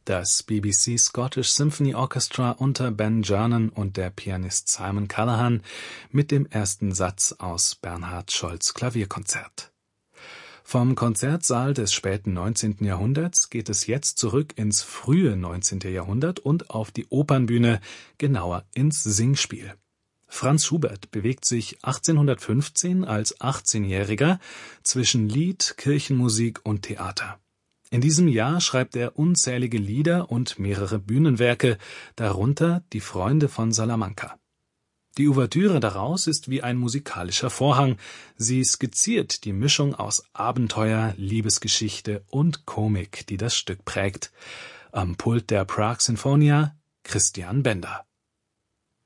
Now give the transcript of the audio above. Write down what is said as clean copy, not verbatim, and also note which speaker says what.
Speaker 1: Das BBC Scottish Symphony Orchestra unter Ben Gernon und der Pianist Simon Callaghan mit dem ersten Satz aus Bernhard Scholls' Klavierkonzert. Vom Konzertsaal des späten 19. Jahrhunderts geht es jetzt zurück ins frühe 19. Jahrhundert und auf die Opernbühne, genauer ins Singspiel. Franz Schubert bewegt sich 1815 als 18-Jähriger zwischen Lied, Kirchenmusik und Theater. In diesem Jahr schreibt er unzählige Lieder und mehrere Bühnenwerke, darunter Die Freunde von Salamanca. Die Ouvertüre daraus ist wie ein musikalischer Vorhang. Sie skizziert die Mischung aus Abenteuer, Liebesgeschichte und Komik, die das Stück prägt. Am Pult der Prague Sinfonia Christian Bender.